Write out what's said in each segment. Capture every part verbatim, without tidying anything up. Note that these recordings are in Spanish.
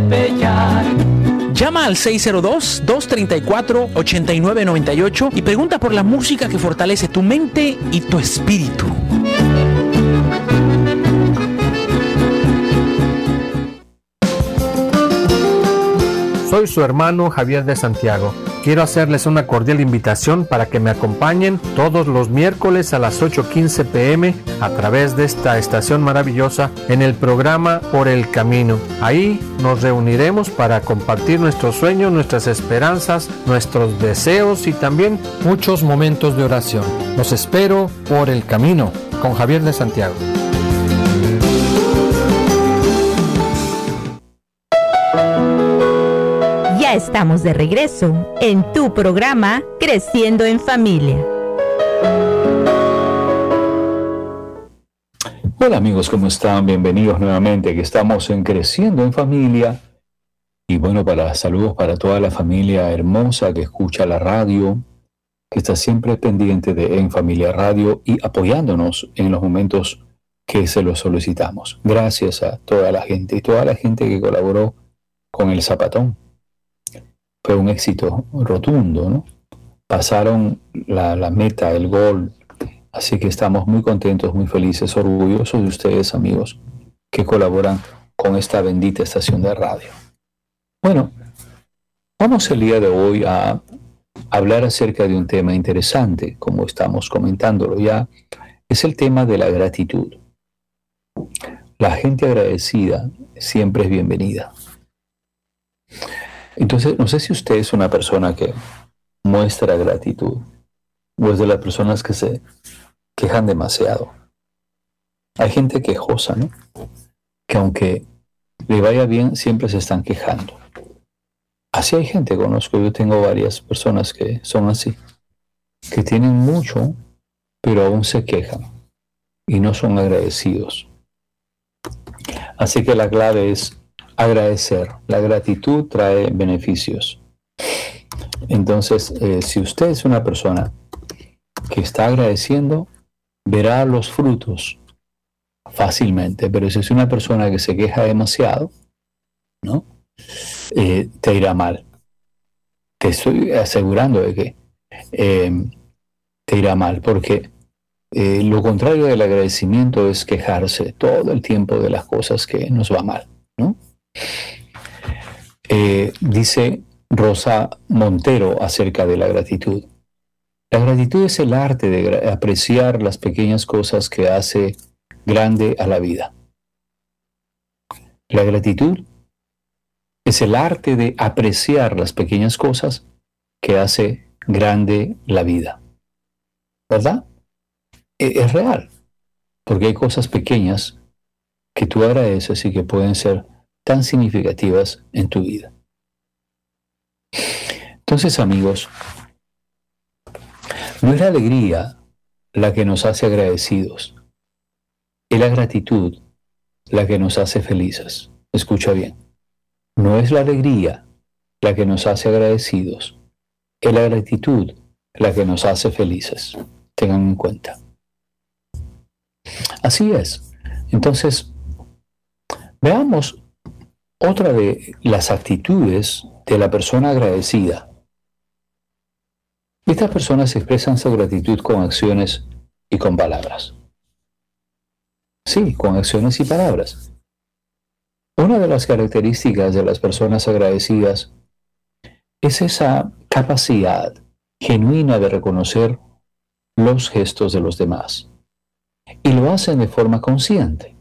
atropellar. Llama al seis cero dos, dos tres cuatro, ocho nueve nueve ocho y pregunta por la música que fortalece tu mente y tu espíritu. Soy su hermano Javier de Santiago. Quiero hacerles una cordial invitación para que me acompañen todos los miércoles a las ocho quince pm a través de esta estación maravillosa en el programa Por el Camino. Ahí nos reuniremos para compartir nuestros sueños, nuestras esperanzas, nuestros deseos y también muchos momentos de oración. Los espero por el camino con Javier de Santiago. Ya estamos de regreso en tu programa Creciendo en Familia. Hola amigos, ¿cómo están? Bienvenidos nuevamente, que estamos en Creciendo en Familia. Y bueno, para saludos para toda la familia hermosa que escucha la radio, que está siempre pendiente de En Familia Radio y apoyándonos en los momentos que se los solicitamos. Gracias a toda la gente y toda la gente que colaboró con el Zapatón. Fue un éxito rotundo, ¿no? Pasaron la, la meta, el gol. Así que estamos muy contentos, muy felices, orgullosos de ustedes, amigos, que colaboran con esta bendita estación de radio. Bueno, vamos el día de hoy a hablar acerca de un tema interesante, como estamos comentándolo ya. Es el tema de la gratitud. La gente agradecida siempre es bienvenida. Entonces, no sé si usted es una persona que muestra gratitud o es de las personas que se quejan demasiado. Hay gente quejosa, ¿no? Que aunque le vaya bien, siempre se están quejando. Así hay gente, conozco, yo tengo varias personas que son así, que tienen mucho, pero aún se quejan y no son agradecidos. Así que la clave es agradecer. La gratitud trae beneficios. Entonces, eh, si usted es una persona que está agradeciendo, verá los frutos fácilmente. Pero si es una persona que se queja demasiado, ¿no? Eh, te irá mal. Te estoy asegurando de que eh, te irá mal, porque eh, lo contrario del agradecimiento es quejarse todo el tiempo de las cosas que nos va mal, ¿no? Eh, dice Rosa Montero acerca de la gratitud. La gratitud es el arte de apreciar las pequeñas cosas que hace grande a la vida. La gratitud es el arte de apreciar las pequeñas cosas que hace grande la vida. ¿Verdad? Es real, porque hay cosas pequeñas que tú agradeces y que pueden ser tan significativas en tu vida. Entonces, amigos, no es la alegría la que nos hace agradecidos, es la gratitud la que nos hace felices. Escucha bien, no es la alegría la que nos hace agradecidos, es la gratitud la que nos hace felices. Tengan en cuenta. Así es. Entonces, veamos otra de las actitudes de la persona agradecida. Estas personas expresan su gratitud con acciones y con palabras. Sí, con acciones y palabras. Una de las características de las personas agradecidas es esa capacidad genuina de reconocer los gestos de los demás. Y lo hacen de forma consciente.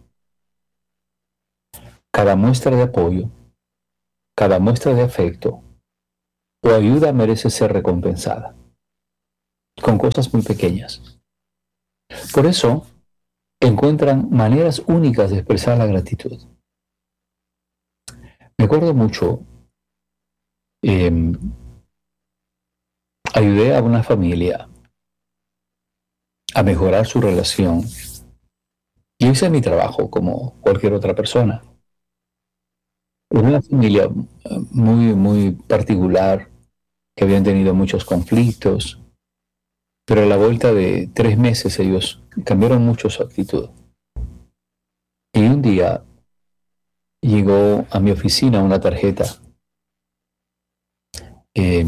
Cada muestra de apoyo, cada muestra de afecto o ayuda merece ser recompensada, con cosas muy pequeñas. Por eso, encuentran maneras únicas de expresar la gratitud. Me acuerdo mucho, eh, ayudé a una familia a mejorar su relación. Yo hice mi trabajo como cualquier otra persona. Era una familia muy, muy particular, que habían tenido muchos conflictos, pero a la vuelta de tres meses ellos cambiaron mucho su actitud. Y un día llegó a mi oficina una tarjeta eh,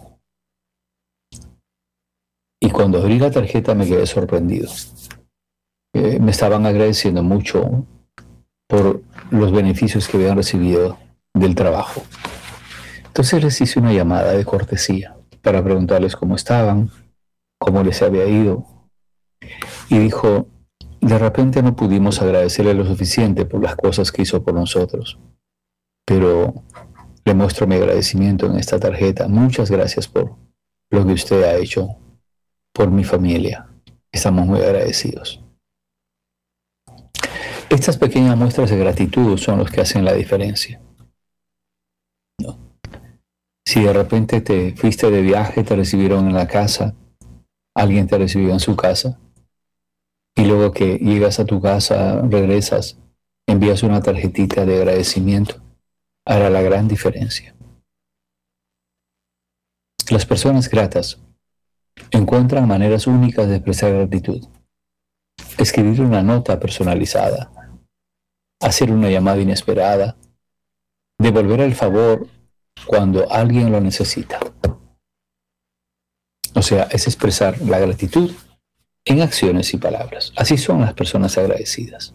y cuando abrí la tarjeta me quedé sorprendido. Eh, me estaban agradeciendo mucho por los beneficios que habían recibido del trabajo. Entonces les hice una llamada de cortesía para preguntarles cómo estaban, cómo les había ido. Y dijo, de repente no pudimos agradecerle lo suficiente por las cosas que hizo por nosotros, pero le muestro mi agradecimiento en esta tarjeta. Muchas gracias por lo que usted ha hecho por mi familia. Estamos muy agradecidos. Estas pequeñas muestras de gratitud son los que hacen la diferencia. ¿No? Si de repente te fuiste de viaje, te recibieron en la casa, alguien te recibió en su casa, y luego que llegas a tu casa, regresas, envías una tarjetita de agradecimiento, hará la gran diferencia. Las personas gratas encuentran maneras únicas de expresar gratitud. Escribir una nota personalizada, hacer una llamada inesperada, devolver el favor cuando alguien lo necesita. O sea, es expresar la gratitud en acciones y palabras. Así son las personas agradecidas.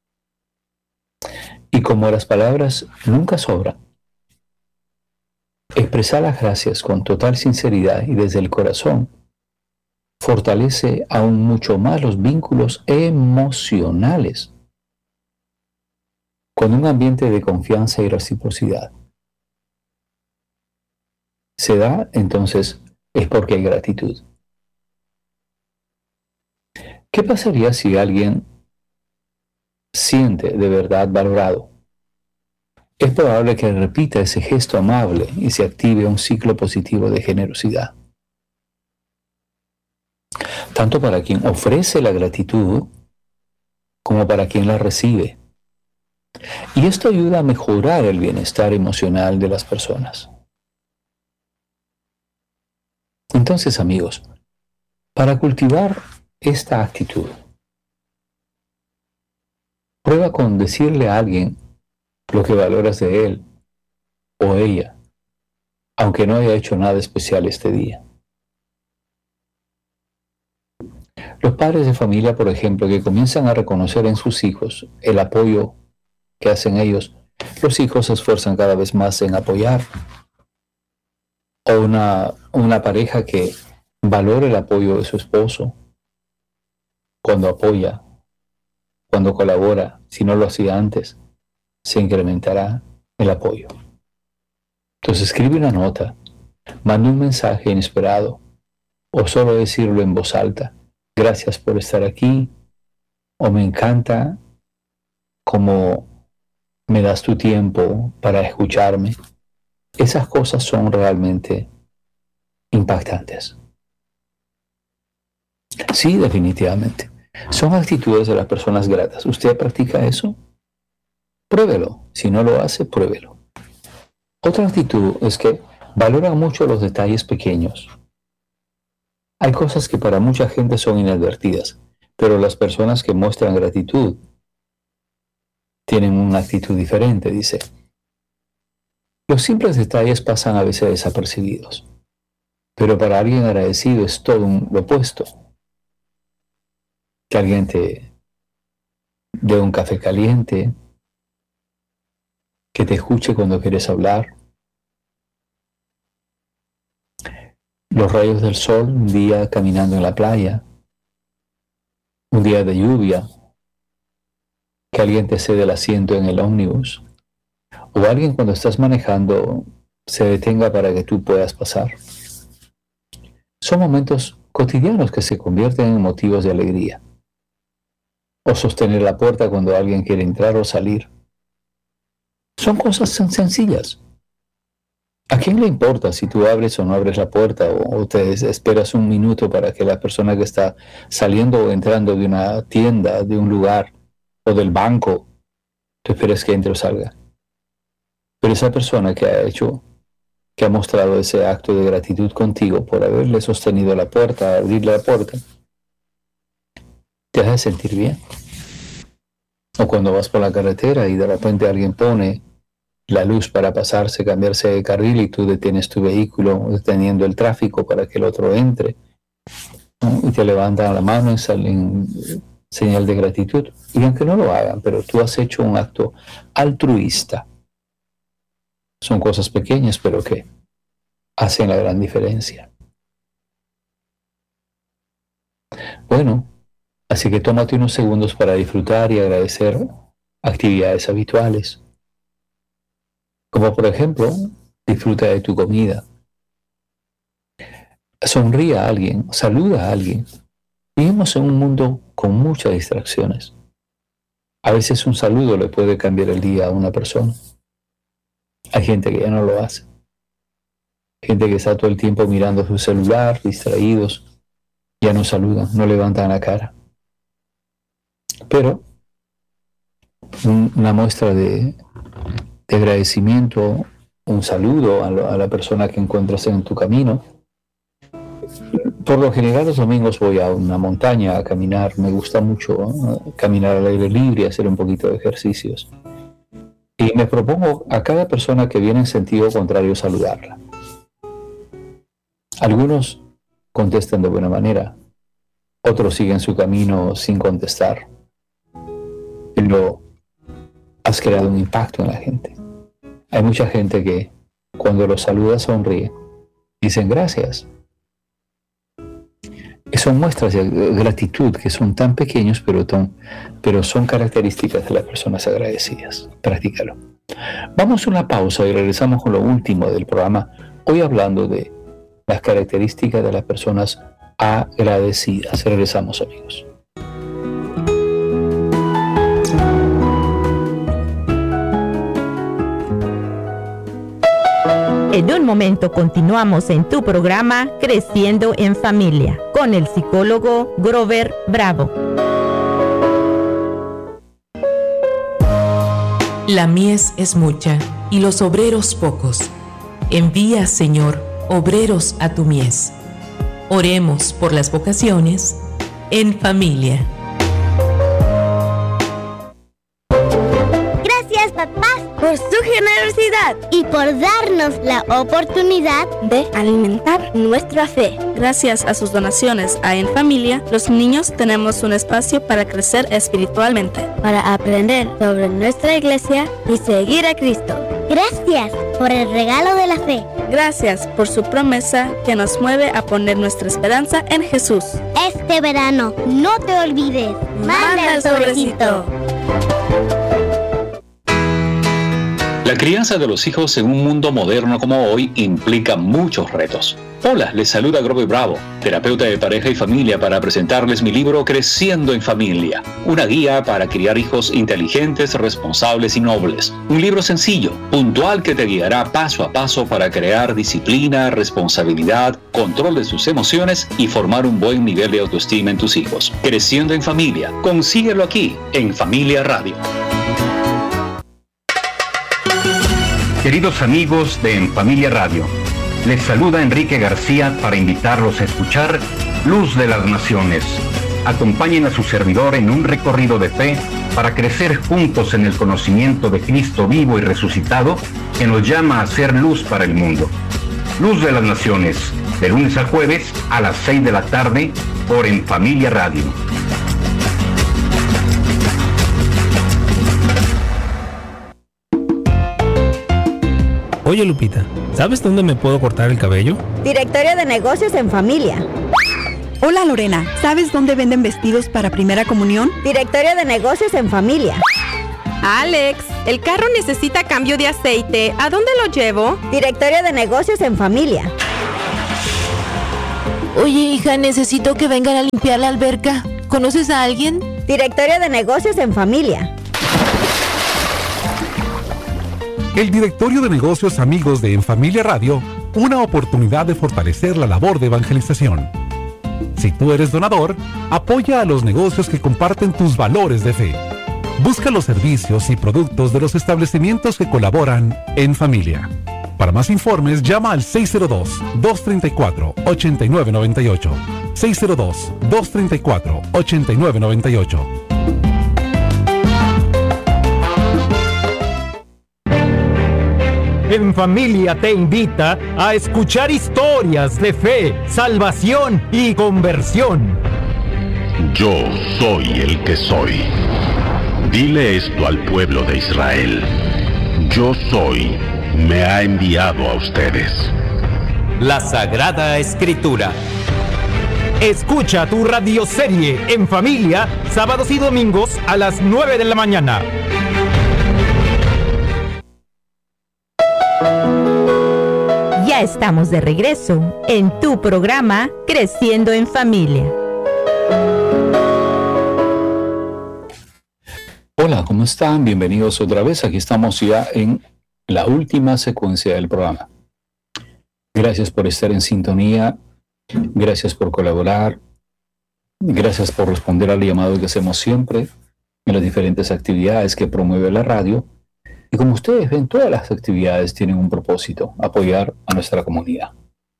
Y como las palabras nunca sobran, expresar las gracias con total sinceridad y desde el corazón fortalece aún mucho más los vínculos emocionales. Con un ambiente de confianza y reciprocidad se da, entonces es porque hay gratitud. ¿Qué pasaría si alguien siente de verdad valorado? Es probable que repita ese gesto amable y se active un ciclo positivo de generosidad. Tanto para quien ofrece la gratitud como para quien la recibe. Y esto ayuda a mejorar el bienestar emocional de las personas. Entonces, amigos, para cultivar esta actitud, prueba con decirle a alguien lo que valoras de él o ella, aunque no haya hecho nada especial este día. Los padres de familia, por ejemplo, que comienzan a reconocer en sus hijos el apoyo que hacen ellos, los hijos se esfuerzan cada vez más en apoyar. O una, una pareja que valora el apoyo de su esposo cuando apoya, cuando colabora, si no lo hacía antes, se incrementará el apoyo. Entonces escribe una nota, manda un mensaje inesperado o solo decirlo en voz alta. Gracias por estar aquí, o me encanta cómo me das tu tiempo para escucharme. Esas cosas son realmente impactantes. Sí, definitivamente. Son actitudes de las personas gratas. ¿Usted practica eso? Pruébelo. Si no lo hace, pruébelo. Otra actitud es que valoran mucho los detalles pequeños. Hay cosas que para mucha gente son inadvertidas, pero las personas que muestran gratitud tienen una actitud diferente, dice. Los simples detalles pasan a veces desapercibidos, pero para alguien agradecido es todo un, lo opuesto. Que alguien te dé un café caliente, que te escuche cuando quieres hablar. Los rayos del sol, un día caminando en la playa, un día de lluvia, que alguien te cede el asiento en el ómnibus, o alguien cuando estás manejando se detenga para que tú puedas pasar. Son momentos cotidianos que se convierten en motivos de alegría. O sostener la puerta cuando alguien quiere entrar o salir. Son cosas tan sencillas. ¿A quién le importa si tú abres o no abres la puerta o, o te esperas un minuto para que la persona que está saliendo o entrando de una tienda, de un lugar o del banco, tú esperes que entre o salga? Pero esa persona que ha hecho, que ha mostrado ese acto de gratitud contigo por haberle sostenido la puerta, abrirle la puerta, te hace sentir bien. O cuando vas por la carretera y de repente alguien pone la luz para pasarse, cambiarse de carril y tú detienes tu vehículo deteniendo el tráfico para que el otro entre, ¿no? Y te levantan la mano en, en señal de gratitud. Y aunque no lo hagan, pero tú has hecho un acto altruista. Son cosas pequeñas, pero que hacen la gran diferencia. Bueno, así que tómate unos segundos para disfrutar y agradecer actividades habituales. Como por ejemplo, disfruta de tu comida. Sonríe a alguien, saluda a alguien. Vivimos en un mundo con muchas distracciones. A veces un saludo le puede cambiar el día a una persona. Hay gente que ya no lo hace. Gente que está todo el tiempo mirando su celular, distraídos, ya no saludan, no levantan la cara. Pero un, una muestra de, de agradecimiento, un saludo a, lo, a la persona que encuentras en tu camino. Por lo general los domingos voy a una montaña a caminar. Me gusta mucho, ¿no? Caminar al aire libre y hacer un poquito de ejercicios. Y me propongo a cada persona que viene en sentido contrario saludarla. Algunos contestan de buena manera, otros siguen su camino sin contestar. Pero has creado un impacto en la gente. Hay mucha gente que cuando los saluda sonríe, dicen gracias. Son muestras de gratitud que son tan pequeños, pero, tan, pero son características de las personas agradecidas. Practícalo. Vamos a una pausa y regresamos con lo último del programa, hoy hablando de las características de las personas agradecidas. Regresamos, amigos. En un momento continuamos en tu programa Creciendo en Familia con el psicólogo Grover Bravo. La mies es mucha y los obreros pocos. Envía, Señor, obreros a tu mies. Oremos por las vocaciones en familia. Gracias, papás, por su generosidad y por darnos la oportunidad de alimentar nuestra fe. Gracias a sus donaciones a En Familia, los niños tenemos un espacio para crecer espiritualmente, para aprender sobre nuestra iglesia y seguir a Cristo. Gracias por el regalo de la fe. Gracias por su promesa que nos mueve a poner nuestra esperanza en Jesús. Este verano, no te olvides, manda el sobrecito. La crianza de los hijos en un mundo moderno como hoy implica muchos retos. Hola, les saluda Grover Bravo, terapeuta de pareja y familia, para presentarles mi libro Creciendo en Familia, una guía para criar hijos inteligentes, responsables y nobles. Un libro sencillo, puntual, que te guiará paso a paso para crear disciplina, responsabilidad, control de sus emociones y formar un buen nivel de autoestima en tus hijos. Creciendo en Familia, consíguelo aquí, en Familia Radio. Queridos amigos de En Familia Radio, les saluda Enrique García para invitarlos a escuchar Luz de las Naciones. Acompañen a su servidor en un recorrido de fe para crecer juntos en el conocimiento de Cristo vivo y resucitado, que nos llama a ser luz para el mundo. Luz de las Naciones, de lunes a jueves a las seis de la tarde por En Familia Radio. Oye, Lupita, ¿sabes dónde me puedo cortar el cabello? Directorio de Negocios en Familia. Hola, Lorena, ¿sabes dónde venden vestidos para primera comunión? Directorio de Negocios en Familia. Alex, el carro necesita cambio de aceite. ¿A dónde lo llevo? Directorio de Negocios en Familia. Oye, hija, necesito que vengan a limpiar la alberca. ¿Conoces a alguien? Directorio de Negocios en Familia. El Directorio de Negocios Amigos de En Familia Radio, una oportunidad de fortalecer la labor de evangelización. Si tú eres donador, apoya a los negocios que comparten tus valores de fe. Busca los servicios y productos de los establecimientos que colaboran en familia. Para más informes, llama al seis cero dos, dos tres cuatro, ocho nueve nueve ocho. seis cero dos, dos tres cuatro, ocho nueve nueve ocho. en Familia te invita a escuchar historias de fe, salvación y conversión. Yo soy el que soy. Dile esto al pueblo de Israel. Yo soy, me ha enviado a ustedes. La Sagrada Escritura. Escucha tu radioserie en familia, sábados y domingos a las nueve de la mañana. Ya estamos de regreso en tu programa Creciendo en Familia. Hola, ¿cómo están? Bienvenidos otra vez. Aquí estamos ya en la última secuencia del programa. Gracias por estar en sintonía. Gracias por colaborar. Gracias por responder al llamado que hacemos siempre en las diferentes actividades que promueve la radio. Y como ustedes ven, todas las actividades tienen un propósito: apoyar a nuestra comunidad.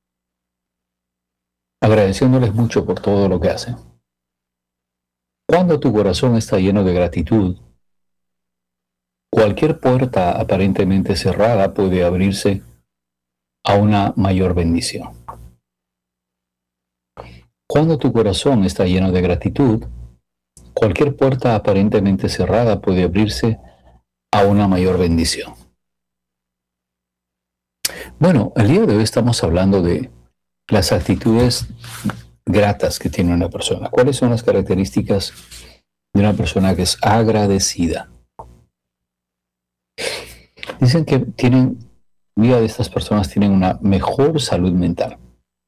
Agradeciéndoles mucho por todo lo que hacen. Cuando tu corazón está lleno de gratitud, cualquier puerta aparentemente cerrada puede abrirse a una mayor bendición. Cuando tu corazón está lleno de gratitud, cualquier puerta aparentemente cerrada puede abrirse a una mayor bendición. Bueno, el día de hoy estamos hablando de las actitudes gratas que tiene una persona. ¿Cuáles son las características de una persona que es agradecida? Dicen que tienen, vida de estas personas tienen una mejor salud mental.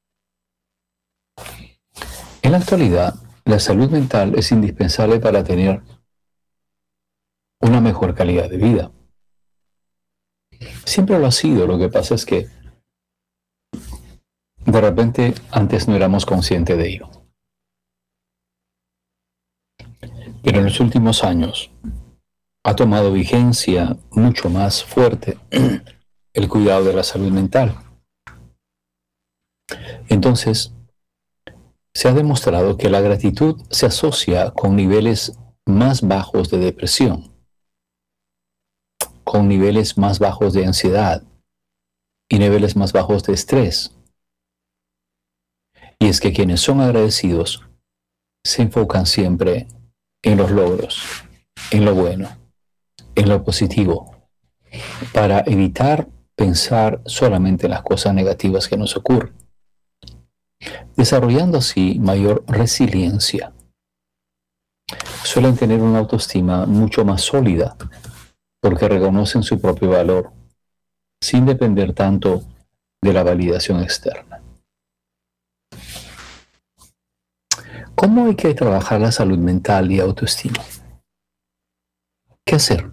En la actualidad, la salud mental es indispensable para tener una mejor calidad de vida. Siempre lo ha sido, lo que pasa es que de repente antes no éramos conscientes de ello. Pero en los últimos años ha tomado vigencia mucho más fuerte el cuidado de la salud mental. Entonces, se ha demostrado que la gratitud se asocia con niveles más bajos de depresión, con niveles más bajos de ansiedad y niveles más bajos de estrés. Y es que quienes son agradecidos se enfocan siempre en los logros, en lo bueno, en lo positivo, para evitar pensar solamente en las cosas negativas que nos ocurren, desarrollando así mayor resiliencia. Suelen tener una autoestima mucho más sólida porque reconocen su propio valor sin depender tanto de la validación externa. ¿Cómo hay que trabajar la salud mental y autoestima? ¿Qué hacer?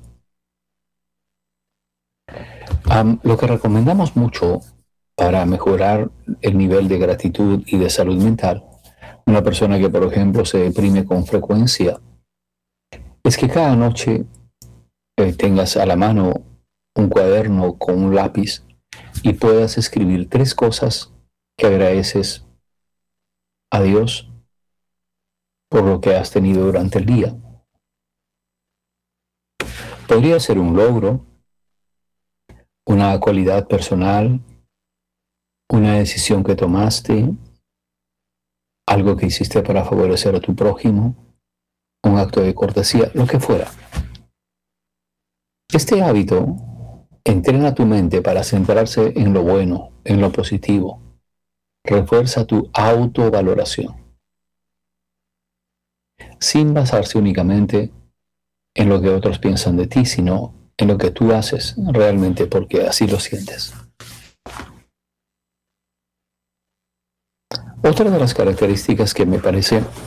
Um, lo que recomendamos mucho para mejorar el nivel de gratitud y de salud mental, una persona que, por ejemplo, se deprime con frecuencia, es que cada noche eh, tengas a la mano un cuaderno con un lápiz y puedas escribir tres cosas que agradeces a Dios por lo que has tenido durante el día. Podría ser un logro, una cualidad personal, una decisión que tomaste, algo que hiciste para favorecer a tu prójimo, un acto de cortesía, lo que fuera. Este hábito entrena tu mente para centrarse en lo bueno, en lo positivo. Refuerza tu autovaloración, sin basarse únicamente en lo que otros piensan de ti, sino en lo que tú haces realmente porque así lo sientes. Otra de las características que me parece